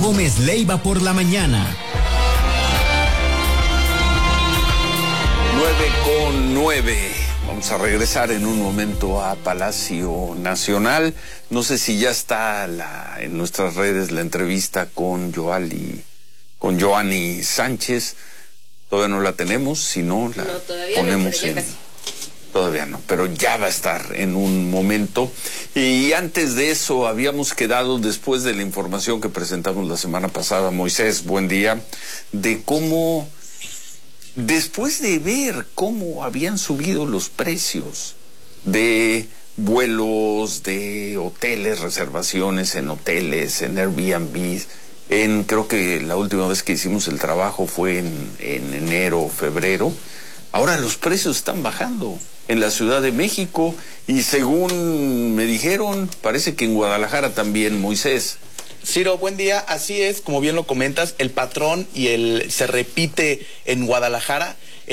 Gómez Leiva por la mañana. 9:09. Vamos a regresar en un momento a Palacio Nacional. No sé si ya está en nuestras redes la entrevista con Joanny Sánchez. Todavía no la tenemos, si no la ponemos en... Todavía no, pero ya va a estar en un momento. Y antes de eso habíamos quedado, después de la información que presentamos la semana pasada, Moisés, buen día, de cómo, después de ver cómo habían subido los precios de vuelos, de hoteles, reservaciones en hoteles, en Airbnb, creo que la última vez que hicimos el trabajo fue en enero o febrero. Ahora los precios están bajando en la Ciudad de México y según me dijeron, parece que en Guadalajara también, Moisés. Ciro, buen día. Así es, como bien lo comentas, el patrón se repite en Guadalajara.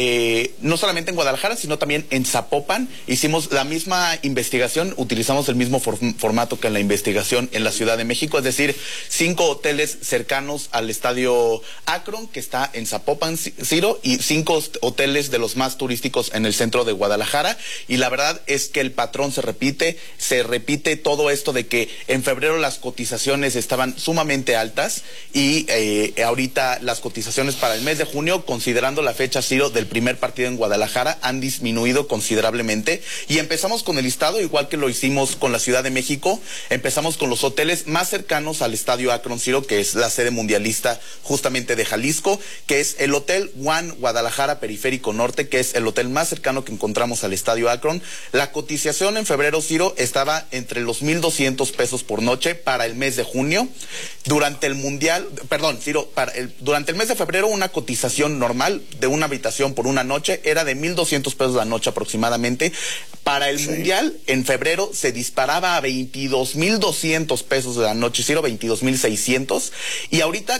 No solamente en Guadalajara, sino también en Zapopan. Hicimos la misma investigación, utilizamos el mismo formato que en la investigación en la Ciudad de México, es decir, 5 hoteles cercanos al estadio Akron, que está en Zapopan, Ciro, y 5 hoteles de los más turísticos en el centro de Guadalajara. Y la verdad es que el patrón se repite todo esto de que en febrero las cotizaciones estaban sumamente altas y ahorita las cotizaciones para el mes de junio, considerando la fecha, Ciro, del primer partido en Guadalajara, han disminuido considerablemente. Y empezamos con el listado, igual que lo hicimos con la Ciudad de México. Empezamos con los hoteles más cercanos al estadio Akron, Ciro, que es la sede mundialista justamente de Jalisco, que es el Hotel One Guadalajara Periférico Norte, que es el hotel más cercano que encontramos al estadio Akron. La cotización en febrero, Ciro, estaba entre los 1,200 pesos por noche para el mes de junio. Durante el mundial, perdón, Ciro, durante el mes de febrero, una cotización normal de una habitación por una noche era de 1,200 pesos la noche aproximadamente. Para el mundial, en febrero, se disparaba a 22,200 pesos de la noche, Ciro, 22,600. Y ahorita